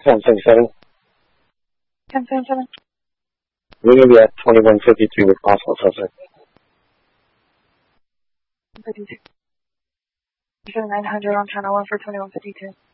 1077. 1077. We're going to be at 2153 with possible suspect. 900 on channel 1 for 2152.